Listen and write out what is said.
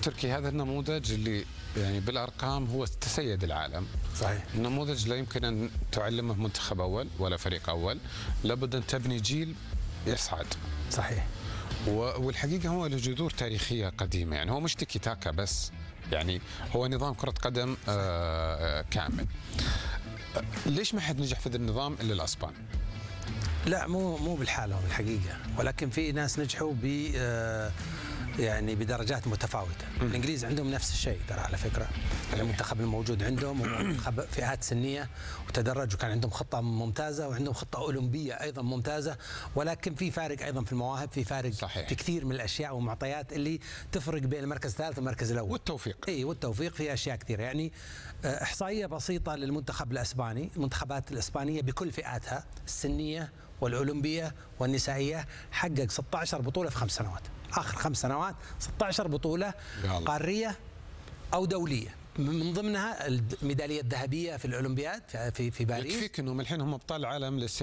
تركي هذا النموذج اللي يعني بالارقام هو تسيد العالم. صحيح. النموذج لا يمكن ان تعلمه منتخب اول ولا فريق اول، لابد ان تبني جيل يصعد. صحيح. والحقيقه هو له جذور تاريخيه قديمه، يعني هو مش تيكي تاكا بس، يعني هو نظام كره قدم كامل. ليش ما حد نجح في ذا النظام الا الاسبان؟ لا مو بالحالة الحقيقة، ولكن في ناس نجحوا يعني بدرجات متفاوتة. الإنجليز عندهم نفس الشيء ترى على فكرة. المنتخب الموجود عندهم هو منتخب فئات سنية وتدرج، وكان عندهم خطة ممتازة وعندهم خطة أولمبية أيضا ممتازة، ولكن في فارق أيضا في المواهب، في فارق صحيح. في كثير من الأشياء والمعطيات اللي تفرق بين المركز الثالث والمركز الأول. والتوفيق. اي والتوفيق في أشياء كثيرة. يعني إحصائية بسيطة للمنتخب الإسباني، المنتخبات الإسبانية بكل فئاتها السنية والأولمبية والنسائية حقق 16 بطولة في 5 سنوات. آخر 5 سنوات 16 بطولة قارية أو دولية، من ضمنها الميدالية الذهبية في الأولمبياد في باريس. يكفيك أنهم الحين هم أبطال العالم